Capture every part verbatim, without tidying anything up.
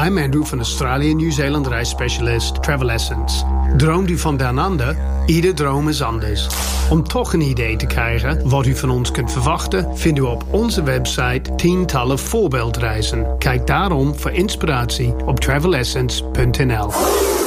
I'm Andrew van Australië Nieuw-Zeeland reisspecialist Travel Essence. Droomt u van down under? Ieder droom is anders. Om toch een idee te krijgen wat u van ons kunt verwachten, vindt u op onze website tientallen voorbeeldreizen. Kijk daarom voor inspiratie op travel essence punt n l.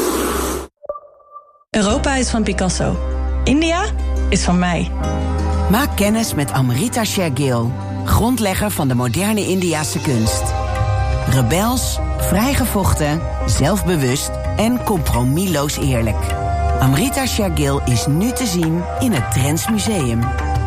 Europa is van Picasso. India is van mij. Maak kennis met Amrita Shergill, grondlegger van de moderne Indiase kunst. Rebels, vrijgevochten, zelfbewust en compromisloos eerlijk. Amrita Shergill is nu te zien in het Trends Museum.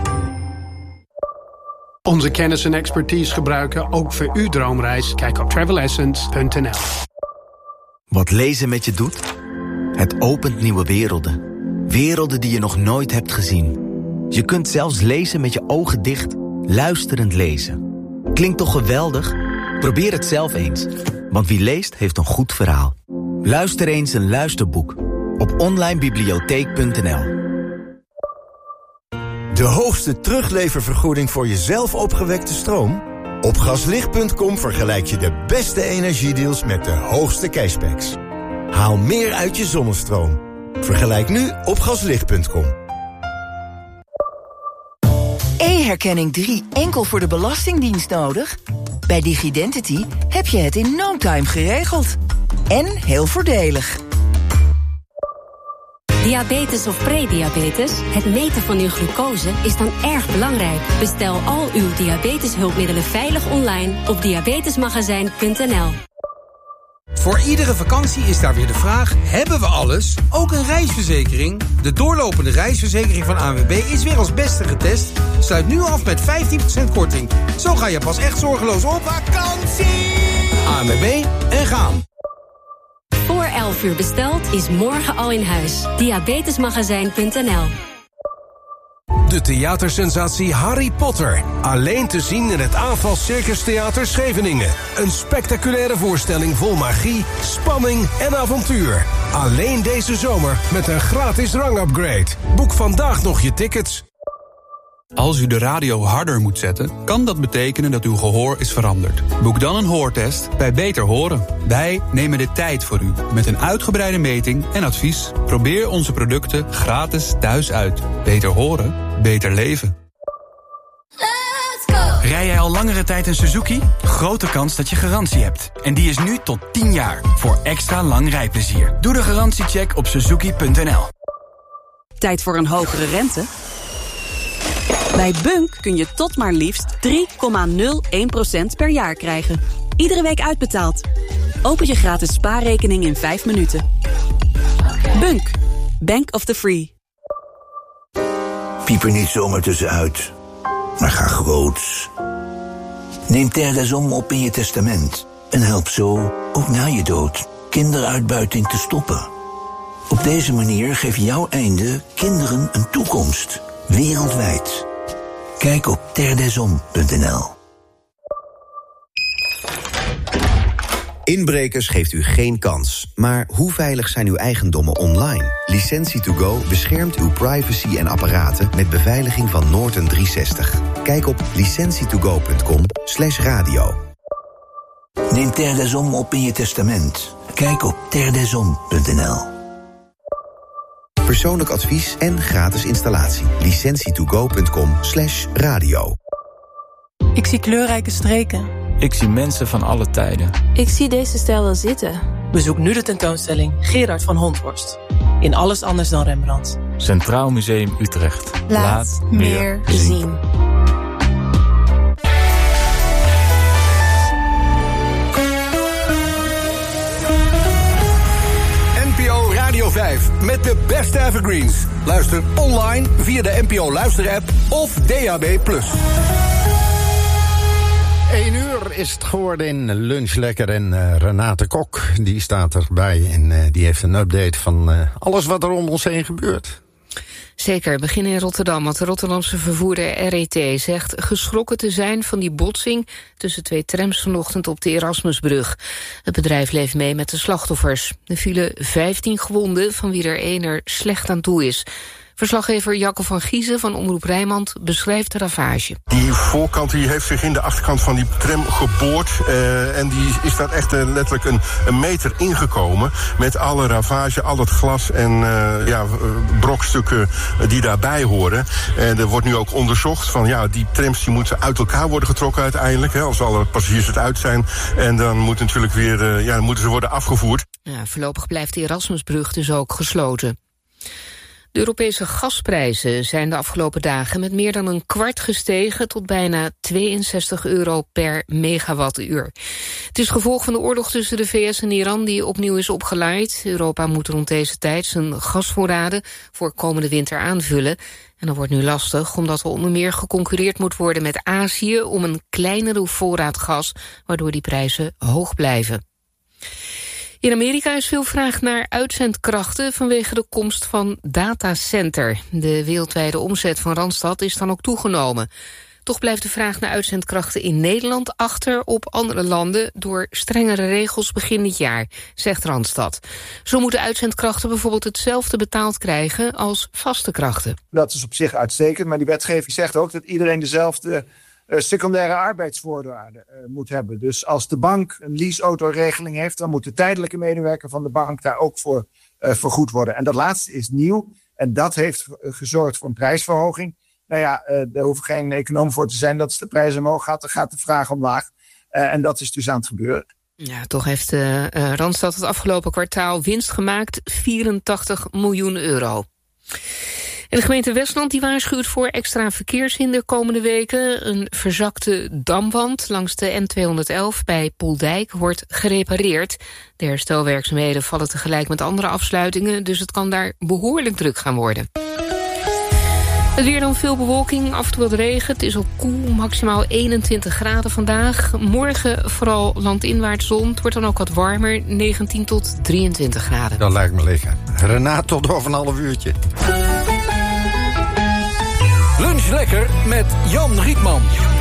Onze kennis en expertise gebruiken ook voor uw droomreis. Kijk op travel essence punt n l. Wat lezen met je doet? Het opent nieuwe werelden. Werelden die je nog nooit hebt gezien. Je kunt zelfs lezen met je ogen dicht, luisterend lezen. Klinkt toch geweldig? Probeer het zelf eens. Want wie leest, heeft een goed verhaal. Luister eens een luisterboek op online bibliotheek punt n l. De hoogste terugleververgoeding voor jezelf opgewekte stroom? Op gaslicht punt com vergelijk je de beste energiedeals met de hoogste cashbacks. Haal meer uit je zonnestroom. Vergelijk nu op gaslicht punt com. E-herkenning drie enkel voor de Belastingdienst nodig? Bij Digidentity heb je het in no time geregeld. En heel voordelig. Diabetes of prediabetes, het meten van uw glucose is dan erg belangrijk. Bestel al uw diabeteshulpmiddelen veilig online op diabetesmagazijn punt n l. Voor iedere vakantie is daar weer de vraag, hebben we alles? Ook een reisverzekering? De doorlopende reisverzekering van A N W B is weer als beste getest. Sluit nu af met vijftien procent korting. Zo ga je pas echt zorgeloos op vakantie. A N W B en gaan. Voor elf uur besteld is morgen al in huis. diabetesmagazijn punt n l. De theatersensatie Harry Potter. Alleen te zien in het Aanval Circus Theater Scheveningen. Een spectaculaire voorstelling vol magie, spanning en avontuur. Alleen deze zomer met een gratis rangupgrade. Boek vandaag nog je tickets. Als u de radio harder moet zetten, kan dat betekenen dat uw gehoor is veranderd. Boek dan een hoortest bij Beter Horen. Wij nemen de tijd voor u met een uitgebreide meting en advies. Probeer onze producten gratis thuis uit. Beter horen, beter leven. Let's go! Rij jij al langere tijd een Suzuki? Grote kans dat je garantie hebt. En die is nu tot tien jaar, voor extra lang rijplezier. Doe de garantiecheck op suzuki punt n l. Tijd voor een hogere rente? Bij Bunk kun je tot maar liefst drie komma nul één procent per jaar krijgen. Iedere week uitbetaald. Open je gratis spaarrekening in vijf minuten. Bunk. Bank of the Free. Piep er niet zomaar tussenuit, maar ga groots. Neem Terre des Hommes op in je testament. En help zo, ook na je dood, kinderuitbuiting te stoppen. Op deze manier geeft jouw einde kinderen een toekomst. Wereldwijd. Kijk op terre des hommes punt n l. Inbrekers geeft u geen kans. Maar hoe veilig zijn uw eigendommen online? Licentie to go beschermt uw privacy en apparaten met beveiliging van Norton driehonderdzestig. Kijk op licentie to go punt com slash radio. Neem Terre des Hommes op in je testament. Kijk op terre des hommes punt n l. Persoonlijk advies en gratis installatie. licentie to go punt com slash radio. Ik zie kleurrijke streken. Ik zie mensen van alle tijden. Ik zie deze stijl wel zitten. Bezoek nu de tentoonstelling Gerard van Honthorst. In Alles anders dan Rembrandt. Centraal Museum Utrecht. Laat, Laat meer zien. zien. Radio vijf met de beste evergreens. Luister online via de N P O Luister-app of D A B plus. Eén uur is het geworden in Lunch Lekker en uh, Renate Kok, die staat erbij en uh, die heeft een update van uh, alles wat er om ons heen gebeurt. Zeker, begin in Rotterdam, want de Rotterdamse vervoerder R E T zegt geschrokken te zijn van die botsing tussen twee trams vanochtend op de Erasmusbrug. Het bedrijf leeft mee met de slachtoffers. Er vielen vijftien gewonden, van wie er één er slecht aan toe is. Verslaggever Jacco van Giezen van Omroep Rijnmond beschrijft de ravage. Die voorkant die heeft zich in de achterkant van die tram geboord. Uh, en die is daar echt uh, letterlijk een, een meter ingekomen. Met alle ravage, al het glas en uh, ja, brokstukken die daarbij horen. En er wordt nu ook onderzocht van ja, die trams die moeten uit elkaar worden getrokken uiteindelijk. Hè, als alle passagiers het uit zijn. En dan moet natuurlijk weer, uh, ja, dan moeten ze worden afgevoerd. Ja, voorlopig blijft de Erasmusbrug dus ook gesloten. De Europese gasprijzen zijn de afgelopen dagen met meer dan een kwart gestegen tot bijna tweeënzestig euro per megawattuur. Het is gevolg van de oorlog tussen de V S en Iran die opnieuw is opgeleid. Europa moet rond deze tijd zijn gasvoorraden voor komende winter aanvullen. En dat wordt nu lastig, omdat er onder meer geconcurreerd moet worden met Azië om een kleinere voorraad gas, waardoor die prijzen hoog blijven. In Amerika is veel vraag naar uitzendkrachten vanwege de komst van datacenter. De wereldwijde omzet van Randstad is dan ook toegenomen. Toch blijft de vraag naar uitzendkrachten in Nederland achter op andere landen door strengere regels begin dit jaar, zegt Randstad. Zo moeten uitzendkrachten bijvoorbeeld hetzelfde betaald krijgen als vaste krachten. Dat is op zich uitstekend, maar die wetgeving zegt ook dat iedereen dezelfde Uh, secundaire arbeidsvoorwaarden uh, moet hebben. Dus als de bank een leaseautoregeling heeft, dan moet de tijdelijke medewerker van de bank daar ook voor uh, vergoed worden. En dat laatste is nieuw en dat heeft uh, gezorgd voor een prijsverhoging. Nou ja, uh, daar hoeft geen econoom voor te zijn dat als de prijs omhoog gaat, dan gaat de vraag omlaag. Uh, en dat is dus aan het gebeuren. Ja, toch heeft uh, uh, Randstad het afgelopen kwartaal winst gemaakt, vierentachtig miljoen euro. En de gemeente Westland die waarschuwt voor extra verkeershinder komende weken. Een verzakte damwand langs de N tweehonderdelf bij Poeldijk wordt gerepareerd. De herstelwerkzaamheden vallen tegelijk met andere afsluitingen, dus het kan daar behoorlijk druk gaan worden. Het weer dan veel bewolking, af en toe wat regen. Het is al koel, maximaal eenentwintig graden vandaag. Morgen vooral landinwaarts zon. Het wordt dan ook wat warmer, negentien tot drieëntwintig graden. Dat lijkt me liggen. Renaat, tot over een half uurtje. Lunch lekker met Jan Rietman.